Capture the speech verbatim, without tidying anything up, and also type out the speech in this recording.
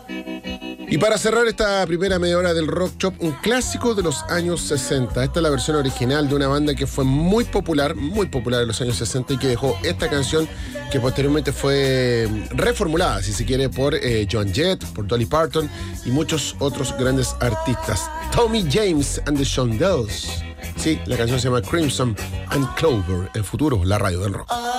Y para cerrar esta primera media hora del Rock Shop, un clásico de los años sesenta. Esta es la versión original de una banda que fue muy popular, muy popular en los años sesenta y que dejó esta canción que posteriormente fue reformulada, si se quiere, por eh, Joan Jett, por Dolly Parton y muchos otros grandes artistas. Tommy James and the Shondells. Sí, la canción se llama Crimson and Clover, el futuro, la radio del rock.